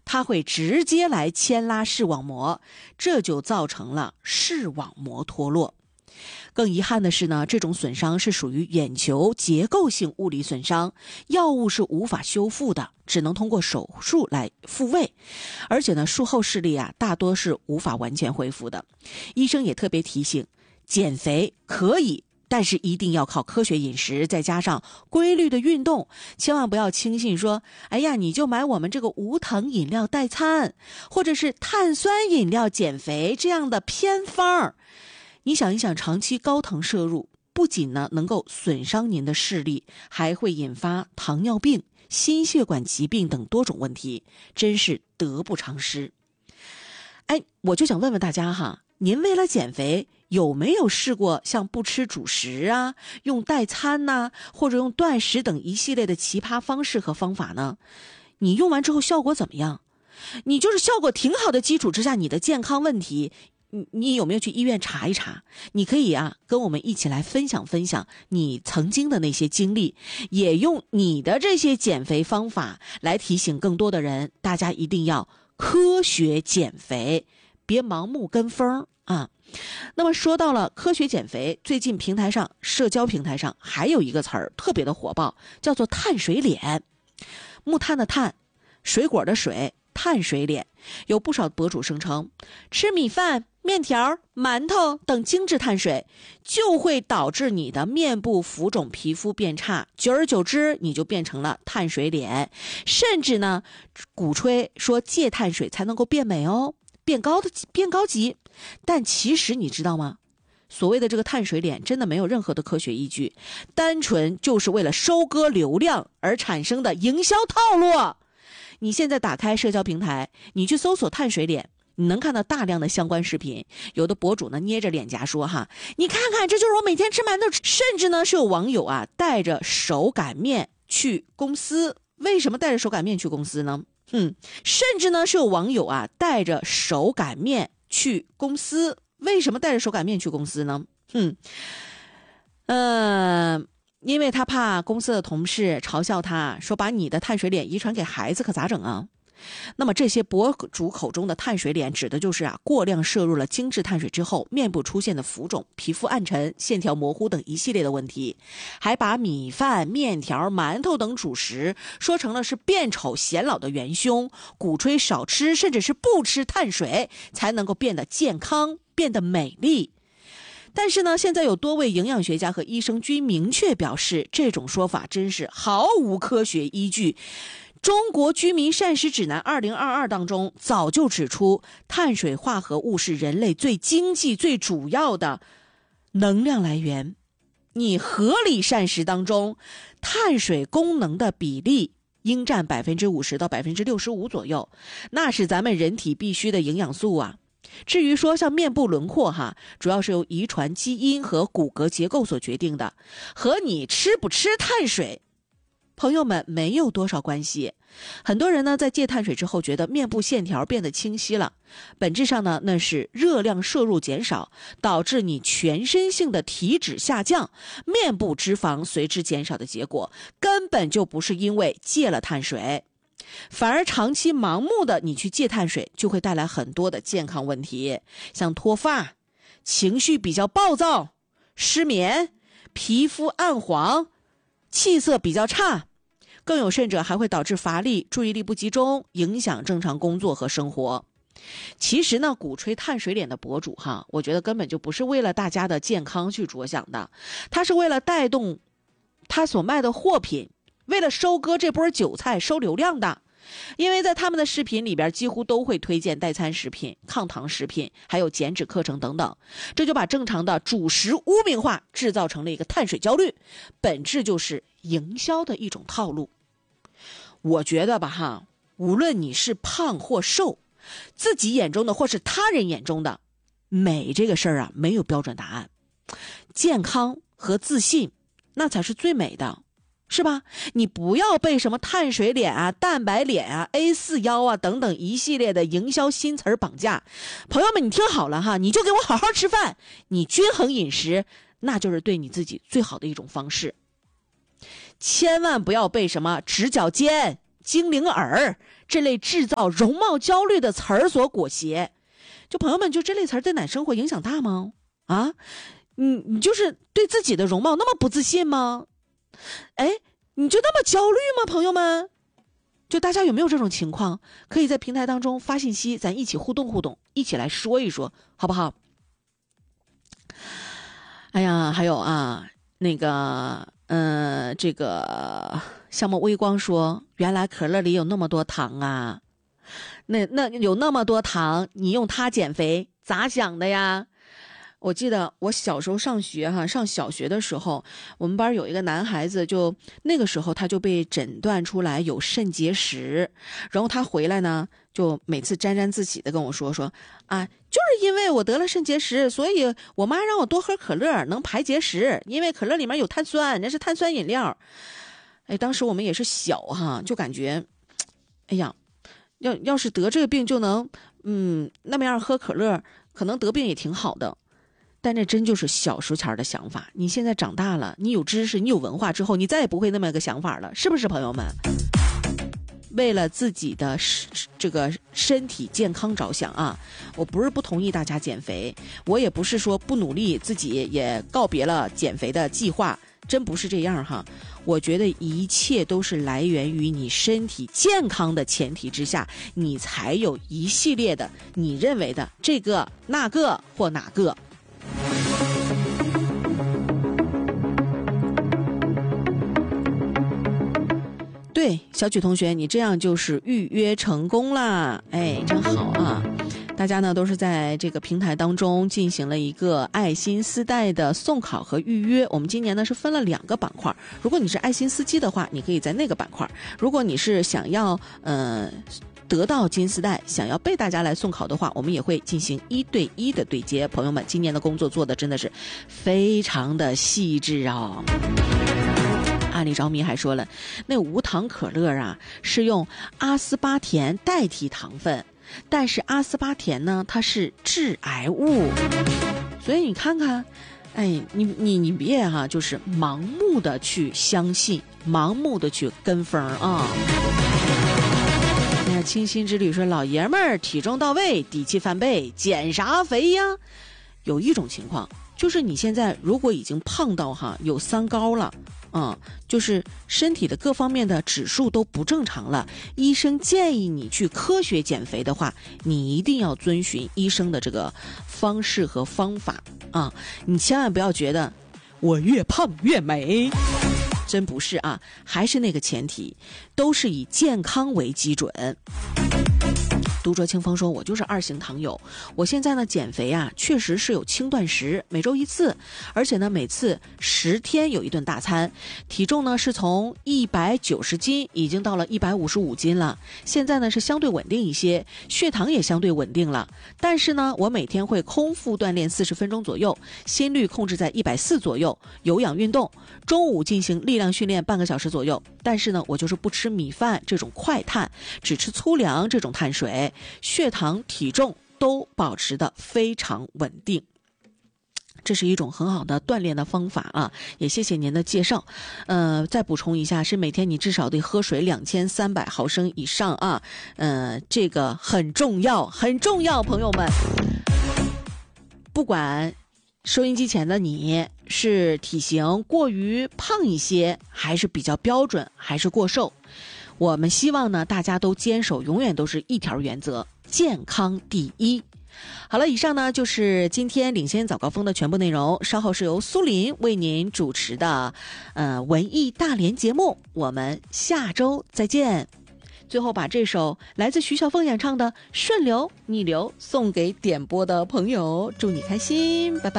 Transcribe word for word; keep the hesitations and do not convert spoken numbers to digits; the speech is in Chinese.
它会直接来牵拉视网膜，这就造成了视网膜脱落。更遗憾的是呢，这种损伤是属于眼球结构性物理损伤，药物是无法修复的，只能通过手术来复位，而且呢，术后视力啊，大多是无法完全恢复的。医生也特别提醒，减肥可以，但是一定要靠科学饮食，再加上规律的运动，千万不要轻信说，哎呀，你就买我们这个无糖饮料代餐，或者是碳酸饮料减肥这样的偏方。你想一想，长期高糖摄入不仅呢能够损伤您的视力，还会引发糖尿病、心血管疾病等多种问题，真是得不偿失。哎，我就想问问大家哈，您为了减肥有没有试过像不吃主食啊、用代餐呐、啊，或者用断食等一系列的奇葩方式和方法呢？你用完之后效果怎么样？你就是效果挺好的基础之下，你的健康问题你你有没有去医院查一查？你可以啊跟我们一起来分享分享你曾经的那些经历，也用你的这些减肥方法来提醒更多的人，大家一定要科学减肥，别盲目跟风啊。那么说到了科学减肥，最近平台上社交平台上还有一个词儿特别的火爆，叫做碳水脸。木炭的炭，水果的水，碳水脸。有不少博主声称，吃米饭、面条、馒头等精致碳水就会导致你的面部浮肿、皮肤变差，久而久之你就变成了碳水脸。甚至呢鼓吹说戒碳水才能够变美哦，变高的变高级。但其实你知道吗，所谓的这个碳水脸真的没有任何的科学依据，单纯就是为了收割流量而产生的营销套路。你现在打开社交平台，你去搜索碳水脸，你能看到大量的相关视频，有的博主呢捏着脸颊说哈，你看看这就是我每天吃馒头，甚至呢是有网友啊带着手擀面去公司。为什么带着手擀面去公司呢？嗯，甚至呢是有网友啊带着手擀面去公司。为什么带着手擀面去公司呢？嗯，呃因为他怕公司的同事嘲笑他，说把你的碳水脸遗传给孩子可咋整啊？那么这些博主口中的碳水脸指的就是啊过量摄入了精致碳水之后面部出现的浮肿、皮肤暗沉、线条模糊等一系列的问题，还把米饭、面条、馒头等主食说成了是变丑显老的元凶，鼓吹少吃甚至是不吃碳水才能够变得健康、变得美丽。但是呢，现在有多位营养学家和医生均明确表示，这种说法真是毫无科学依据。中国居民膳食指南二零二二当中早就指出，碳水化合物是人类最经济、最主要的能量来源。你合理膳食当中，碳水功能的比例应占百分之五十到百分之六十五左右，那是咱们人体必需的营养素啊。至于说像面部轮廓哈，主要是由遗传基因和骨骼结构所决定的，和你吃不吃碳水，朋友们没有多少关系。很多人呢在戒碳水之后觉得面部线条变得清晰了，本质上呢那是热量摄入减少，导致你全身性的体脂下降，面部脂肪随之减少的结果，根本就不是因为戒了碳水。反而长期盲目的你去戒碳水，就会带来很多的健康问题，像脱发、情绪比较暴躁、失眠、皮肤暗黄、气色比较差，更有甚者还会导致乏力、注意力不集中，影响正常工作和生活。其实呢，鼓吹碳水脸的博主哈，我觉得根本就不是为了大家的健康去着想的，他是为了带动他所卖的货品，为了收割这波韭菜、收流量的。因为在他们的视频里边几乎都会推荐代餐食品、抗糖食品，还有减脂课程等等，这就把正常的主食污名化，制造成了一个碳水焦虑，本质就是营销的一种套路。我觉得吧哈，无论你是胖或瘦，自己眼中的或是他人眼中的美这个事儿啊，没有标准答案。健康和自信那才是最美的，是吧？你不要被什么碳水脸啊、蛋白脸啊、A 四 腰啊等等一系列的营销新词儿绑架。朋友们，你听好了哈，你就给我好好吃饭，你均衡饮食，那就是对你自己最好的一种方式。千万不要被什么直角肩、精灵耳这类制造容貌焦虑的词儿所裹挟。就朋友们，就这类词儿对男生活影响大吗？啊，你你就是对自己的容貌那么不自信吗？哎，你就那么焦虑吗？朋友们，就大家有没有这种情况？可以在平台当中发信息，咱一起互动互动，一起来说一说，好不好？哎呀，还有啊，那个，呃，这个项目微光说，原来可乐里有那么多糖啊，那那有那么多糖，你用它减肥，咋想的呀？我记得我小时候上学哈，上小学的时候，我们班有一个男孩子就，就那个时候他就被诊断出来有肾结石，然后他回来呢，就每次沾沾自喜的跟我说说啊，就是因为我得了肾结石，所以我妈让我多喝可乐，能排结石，因为可乐里面有碳酸，那是碳酸饮料。哎，当时我们也是小哈，就感觉，哎呀，要要是得这个病就能，嗯，那么样喝可乐，可能得病也挺好的。但这真就是小时候前的想法，你现在长大了，你有知识，你有文化之后，你再也不会那么个想法了，是不是朋友们？为了自己的这个身体健康着想啊，我不是不同意大家减肥，我也不是说不努力，自己也告别了减肥的计划，真不是这样哈。我觉得一切都是来源于你身体健康的前提之下，你才有一系列的你认为的这个那个或哪个。对，小曲同学，你这样就是预约成功啦，哎，真好啊！大家呢都是在这个平台当中进行了一个爱心丝带的送考和预约。我们今年呢是分了两个板块，如果你是爱心司机的话，你可以在那个板块；如果你是想要呃得到金丝带，想要被大家来送考的话，我们也会进行一对一的对接。朋友们，今年的工作做的真的是非常的细致啊！阿里着迷还说了，那无糖可乐啊是用阿斯巴甜代替糖分，但是阿斯巴甜呢它是致癌物，所以你看看，哎，你你你别哈、啊，就是盲目的去相信，盲目的去跟风啊。那清新之旅说，老爷们儿体重到位，底气翻倍，减啥肥呀？有一种情况就是你现在如果已经胖到哈有三高了。嗯，就是身体的各方面的指数都不正常了，医生建议你去科学减肥的话，你一定要遵循医生的这个方式和方法啊！你千万不要觉得我越胖越美，真不是啊！还是那个前提，都是以健康为基准。独酌清风说，我就是二型糖友，我现在呢减肥啊确实是有轻断食，每周一次，而且呢每次十天有一顿大餐，体重呢是从一百九十斤已经到了一百五十五斤了，现在呢是相对稳定一些，血糖也相对稳定了，但是呢我每天会空腹锻炼四十分钟左右，心率控制在一百四左右，有氧运动，中午进行力量训练半个小时左右，但是呢我就是不吃米饭这种快碳，只吃粗粮这种碳水，血糖体重都保持的非常稳定，这是一种很好的锻炼的方法啊，也谢谢您的介绍。呃，再补充一下，是每天你至少得喝水两千三百毫升以上啊，呃，这个很重要，很重要，朋友们。不管收音机前的你是体型过于胖一些，还是比较标准，还是过瘦，我们希望呢，大家都坚守永远都是一条原则：健康第一。好了，以上呢就是今天领先早高峰的全部内容。稍后是由苏林为您主持的呃文艺大联节目，我们下周再见。最后把这首来自徐小凤演唱的《顺流逆流》送给点播的朋友，祝你开心，拜拜。